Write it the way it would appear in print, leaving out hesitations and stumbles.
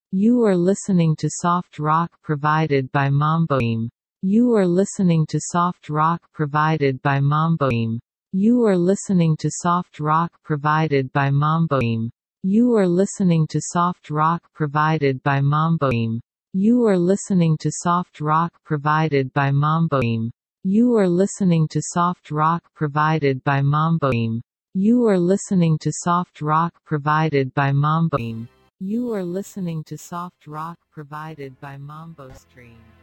You are listening to soft rock provided by Mamboim. You are listening to soft rock provided by Mamboim. You are listening to soft rock provided by Mamboim. You are listening to soft rock provided by Mamboim. You are listening to soft rock provided by Mamboim. You are listening to soft rock provided by Mamboim. You are listening to soft rock provided by Mamboim. You are listening to soft rock provided by Mambo Stream.